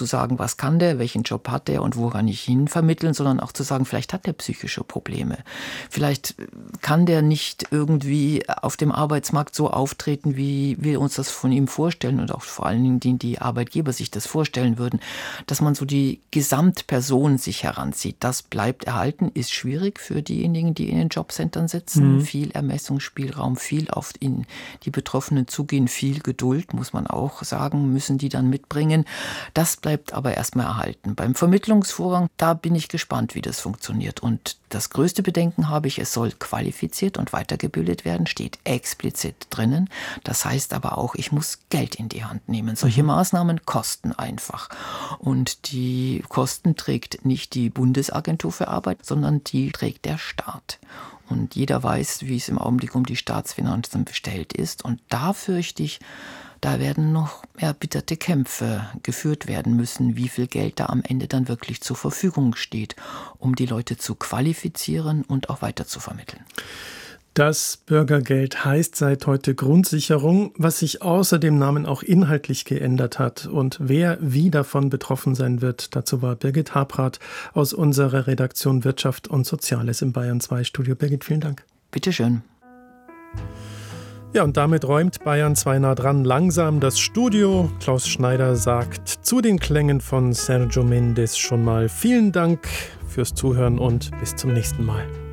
zu sagen, was kann der, welchen Job hat der und woran ich ihn vermitteln, sondern auch zu sagen, vielleicht hat der psychische Probleme. Vielleicht kann der nicht irgendwie auf dem Arbeitsmarkt so auftreten, wie wir uns das von ihm vorstellen und auch vor allen Dingen die Arbeitgeber sich das vorstellen würden, dass man so die Gesamtperson sich heranzieht. Das bleibt erhalten, ist schwierig für diejenigen, die in den Jobcentern sitzen. Viel Ermessungsspielraum, viel auf die Betroffenen zugehen, viel Geduld, muss man auch sagen, müssen die dann mitbringen. Das bleibt aber erstmal erhalten. Beim Vermittlungsvorgang, da bin ich gespannt, wie das funktioniert. Und das größte Bedenken habe ich, es soll qualifiziert und weitergebildet werden, steht explizit drinnen. Das heißt aber auch, ich muss Geld in die Hand nehmen. Solche Maßnahmen kosten einfach. Und die Kosten trägt nicht die Bundesagentur für Arbeit, sondern die trägt der Staat. Und jeder weiß, wie es im Augenblick um die Staatsfinanzen bestellt ist. Und da fürchte ich, da werden noch erbitterte Kämpfe geführt werden müssen, wie viel Geld da am Ende dann wirklich zur Verfügung steht, um die Leute zu qualifizieren und auch weiter zu vermitteln. Das Bürgergeld heißt seit heute Grundsicherung, was sich außer dem Namen auch inhaltlich geändert hat. Und wer wie davon betroffen sein wird, dazu war Birgit Habrath aus unserer Redaktion Wirtschaft und Soziales im Bayern 2 Studio. Birgit, vielen Dank. Bitteschön. Ja, und damit räumt Bayern 2 nah dran langsam das Studio. Klaus Schneider sagt zu den Klängen von Sergio Mendes schon mal vielen Dank fürs Zuhören und bis zum nächsten Mal.